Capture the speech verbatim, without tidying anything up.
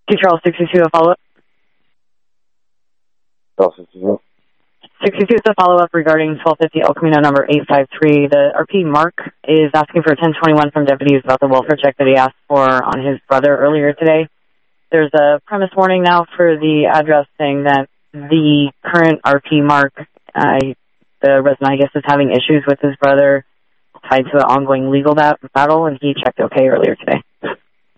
Charles sixty-two, a follow-up. Charles sixty-two. sixty-two is a follow-up regarding twelve fifty El Camino number eight five three. The R P Mark is asking for ten twenty-one from deputies about the welfare check that he asked for on his brother earlier today. There's a premise warning now for the address saying that the current R P Mark, uh, the resident, I guess, is having issues with his brother tied to an ongoing legal bat- battle, and he checked okay earlier today.